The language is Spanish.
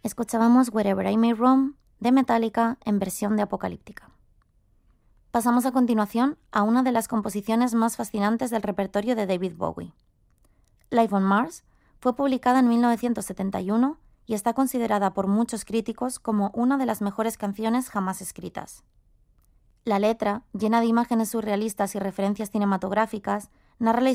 Escuchábamos Wherever I May Roam de Metallica en versión de Apocalíptica. Pasamos a continuación a una de las composiciones más fascinantes del repertorio de David Bowie. Live on Mars fue publicada en 1971 y está considerada por muchos críticos como una de las mejores canciones jamás escritas. La letra, llena de imágenes surrealistas y referencias cinematográficas, narra la